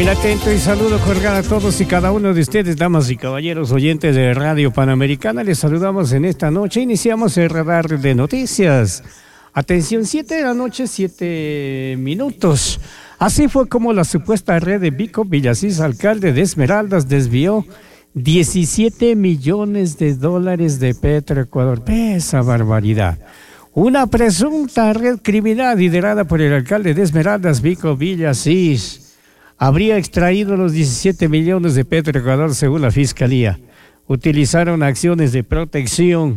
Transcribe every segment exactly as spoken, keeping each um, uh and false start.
Muy atento y saludo cordial a todos y cada uno de ustedes, damas y caballeros oyentes de Radio Panamericana. Les saludamos en esta noche. Iniciamos el radar de noticias. Atención, siete de la noche, siete minutos. Así fue como la supuesta red de Vico Villasís, alcalde de Esmeraldas, desvió diecisiete millones de dólares de Petroecuador. Esa barbaridad. Una presunta red criminal liderada por el alcalde de Esmeraldas, Vico Villasís, habría extraído los diecisiete millones de Petroecuador según la Fiscalía. Utilizaron acciones de protección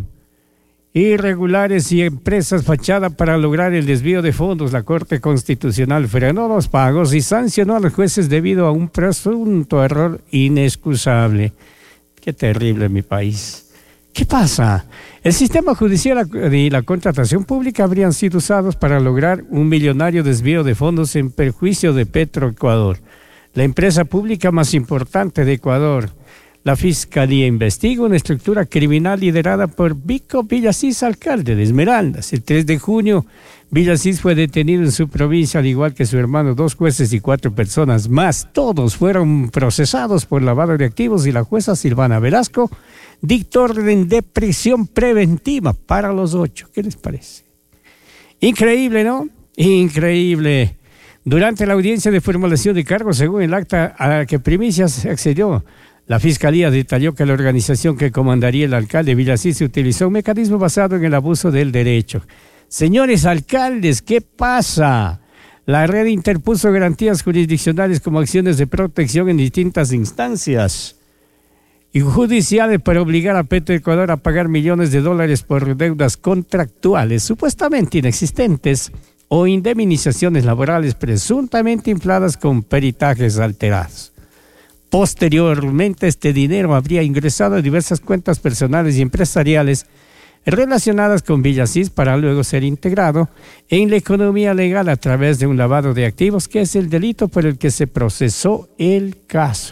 irregulares y empresas fachada para lograr el desvío de fondos. La Corte Constitucional frenó los pagos y sancionó a los jueces debido a un presunto error inexcusable. Qué terrible mi país. ¿Qué pasa? El sistema judicial y la contratación pública habrían sido usados para lograr un millonario desvío de fondos en perjuicio de Petroecuador, la empresa pública más importante de Ecuador. La Fiscalía investiga una estructura criminal liderada por Vico Villasís, alcalde de Esmeraldas. El tres de junio, Villasís fue detenido en su provincia, al igual que su hermano, dos jueces y cuatro personas más. Todos fueron procesados por lavado de activos y la jueza Silvana Velasco dictó orden de prisión preventiva para los ocho. ¿Qué les parece? Increíble, ¿no? Increíble. Durante la audiencia de formulación de cargos, según el acta a la que Primicias accedió, la Fiscalía detalló que la organización que comandaría el alcalde Villasís utilizó un mecanismo basado en el abuso del derecho. Señores alcaldes, ¿qué pasa? La red interpuso garantías jurisdiccionales como acciones de protección en distintas instancias y judiciales para obligar a Petroecuador a pagar millones de dólares por deudas contractuales supuestamente inexistentes o indemnizaciones laborales presuntamente infladas con peritajes alterados. Posteriormente, este dinero habría ingresado a diversas cuentas personales y empresariales relacionadas con Villasís para luego ser integrado en la economía legal a través de un lavado de activos, que es el delito por el que se procesó el caso.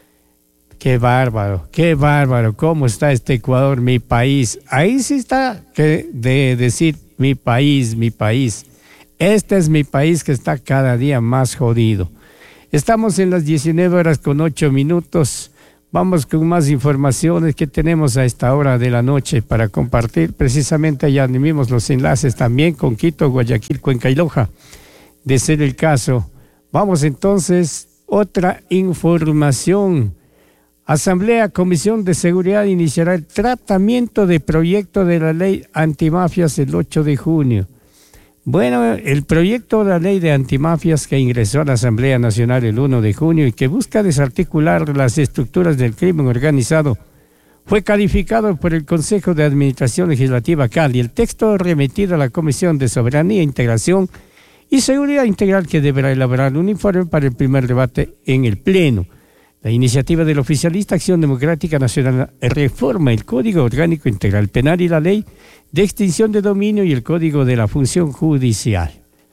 Qué bárbaro, qué bárbaro, cómo está este Ecuador, mi país. Ahí sí está que de decir mi país, mi país. Este es mi país que está cada día más jodido. Estamos en las diecinueve horas con ocho minutos. Vamos con más informaciones que tenemos a esta hora de la noche para compartir. Precisamente ya animamos los enlaces también con Quito, Guayaquil, Cuenca y Loja. De ser el caso. Vamos entonces, otra información. Asamblea Comisión de Seguridad iniciará el tratamiento de proyecto de la ley antimafias el ocho de junio. Bueno, el proyecto de la ley de antimafias que ingresó a la Asamblea Nacional el uno de junio y que busca desarticular las estructuras del crimen organizado fue calificado por el Consejo de Administración Legislativa C A L y el texto remitido a la Comisión de Soberanía, Integración y Seguridad Integral, que deberá elaborar un informe para el primer debate en el Pleno. La iniciativa del oficialista Acción Democrática Nacional reforma el Código Orgánico Integral Penal y la Ley de Extinción de Dominio y el Código de la Función Judicial.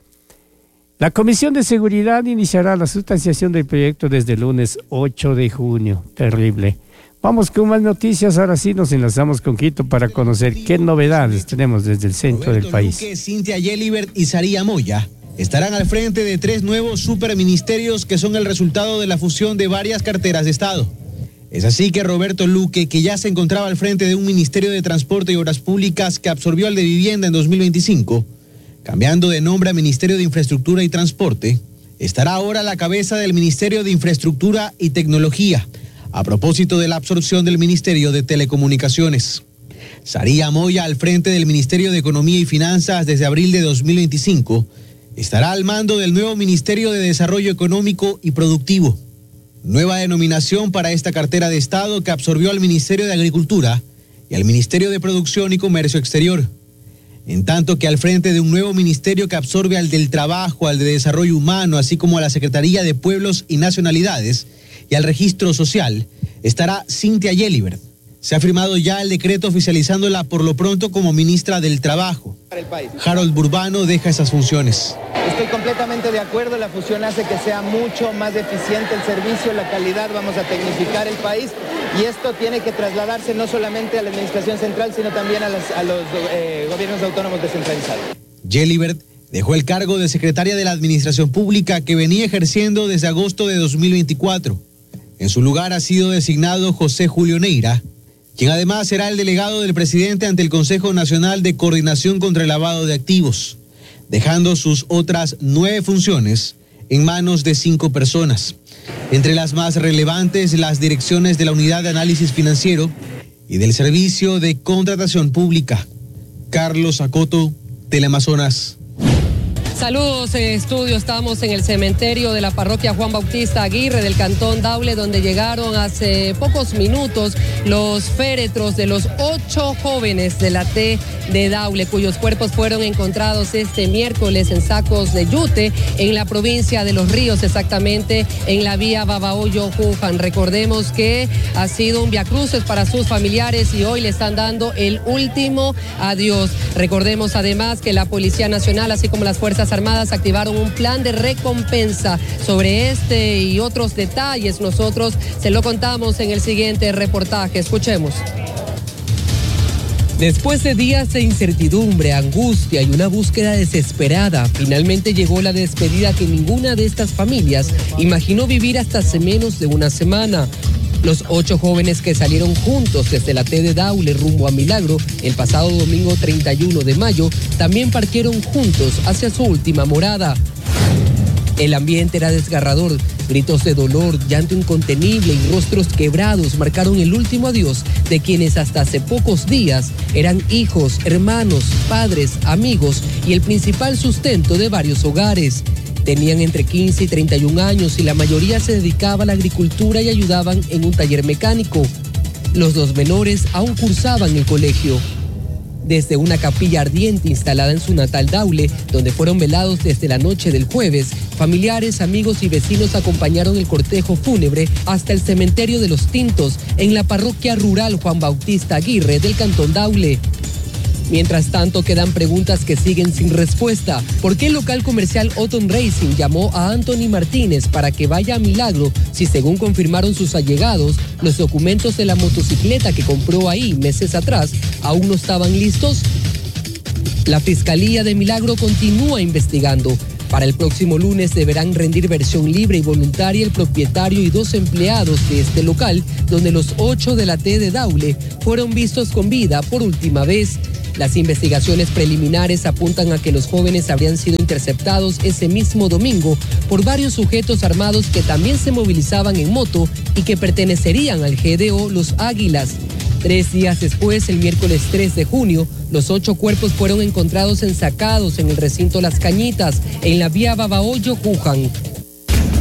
La Comisión de Seguridad iniciará la sustanciación del proyecto desde el lunes ocho de junio. Terrible. Vamos con más noticias. Ahora sí nos enlazamos con Quito para conocer qué novedades tenemos desde el centro Roberto del país. Luque, Cintia Yelibert y Saría Moya estarán al frente de tres nuevos superministerios que son el resultado de la fusión de varias carteras de Estado. Es así que Roberto Luque, que ya se encontraba al frente de un Ministerio de Transporte y Obras Públicas que absorbió al de Vivienda en dos mil veinticinco, cambiando de nombre a Ministerio de Infraestructura y Transporte, estará ahora a la cabeza del Ministerio de Infraestructura y Tecnología, a propósito de la absorción del Ministerio de Telecomunicaciones. Saría Moya, al frente del Ministerio de Economía y Finanzas desde abril de dos mil veinticinco, estará al mando del nuevo Ministerio de Desarrollo Económico y Productivo. Nueva denominación para esta cartera de Estado que absorbió al Ministerio de Agricultura y al Ministerio de Producción y Comercio Exterior. En tanto que al frente de un nuevo ministerio que absorbe al del Trabajo, al de Desarrollo Humano, así como a la Secretaría de Pueblos y Nacionalidades y al Registro Social, estará Cintia Yelibert. Se ha firmado ya el decreto oficializándola por lo pronto como ministra del Trabajo. Harold Burbano deja esas funciones. Estoy completamente de acuerdo, la fusión hace que sea mucho más eficiente el servicio, la calidad, vamos a tecnificar el país y esto tiene que trasladarse no solamente a la administración central, sino también a, las, a los eh, gobiernos autónomos descentralizados. Yelibert dejó el cargo de secretaria de la Administración Pública que venía ejerciendo desde agosto de dos mil veinticuatro. En su lugar ha sido designado José Julio Neira, quien además será el delegado del presidente ante el Consejo Nacional de Coordinación contra el Lavado de Activos, dejando sus otras nueve funciones en manos de cinco personas. Entre las más relevantes, las direcciones de la Unidad de Análisis Financiero y del Servicio de Contratación Pública. Carlos Acoto, Teleamazonas. Saludos en estudio, estamos en el cementerio de la parroquia Juan Bautista Aguirre del Cantón Daule, donde llegaron hace pocos minutos los féretros de los ocho jóvenes de la T de Daule, cuyos cuerpos fueron encontrados este miércoles en sacos de yute en la provincia de Los Ríos, exactamente en la vía Babahoyo-Juján. Recordemos que ha sido un viacruces para sus familiares y hoy le están dando el último adiós. Recordemos además que la Policía Nacional, así como las Fuerzas Armadas, activaron un plan de recompensa. Sobre este y otros detalles nosotros se lo contamos en el siguiente reportaje. Escuchemos. Después de días de incertidumbre, angustia y una búsqueda desesperada, finalmente llegó la despedida que ninguna de estas familias imaginó vivir hasta hace menos de una semana. Los ocho jóvenes que salieron juntos desde la T de Daule rumbo a Milagro el pasado domingo treinta y uno de mayo también partieron juntos hacia su última morada. El ambiente era desgarrador, gritos de dolor, llanto incontenible y rostros quebrados marcaron el último adiós de quienes hasta hace pocos días eran hijos, hermanos, padres, amigos y el principal sustento de varios hogares. Tenían entre quince y treinta y un años y la mayoría se dedicaba a la agricultura y ayudaban en un taller mecánico. Los dos menores aún cursaban el colegio. Desde una capilla ardiente instalada en su natal Daule, donde fueron velados desde la noche del jueves, familiares, amigos y vecinos acompañaron el cortejo fúnebre hasta el cementerio de Los Tintos, en la parroquia rural Juan Bautista Aguirre del Cantón Daule. Mientras tanto, quedan preguntas que siguen sin respuesta. ¿Por qué el local comercial Otton Racing llamó a Anthony Martínez para que vaya a Milagro si, según confirmaron sus allegados, los documentos de la motocicleta que compró ahí meses atrás aún no estaban listos? La Fiscalía de Milagro continúa investigando. Para el próximo lunes deberán rendir versión libre y voluntaria el propietario y dos empleados de este local, donde los ocho de la T de Daule fueron vistos con vida por última vez. Las investigaciones preliminares apuntan a que los jóvenes habrían sido interceptados ese mismo domingo por varios sujetos armados que también se movilizaban en moto y que pertenecerían al G D O Los Águilas. Tres días después, el miércoles tres de junio, los ocho cuerpos fueron encontrados ensacados en el recinto Las Cañitas, en la vía Babahoyo-Juján.